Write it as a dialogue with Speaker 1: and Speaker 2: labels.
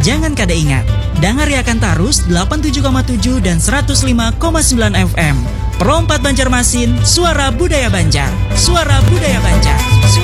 Speaker 1: Jangan kada ingat, dangariakan tarus 87,7 dan 105,9 FM. Pro 4 Banjarmasin, suara budaya Banjar. Suara budaya Banjar.